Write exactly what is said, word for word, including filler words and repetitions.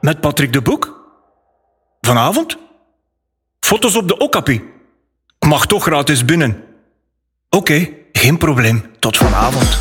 Met Patrick de Boek? Vanavond? Foto's op de Okapi. Mag toch gratis binnen. Oké, okay, geen probleem. Tot vanavond.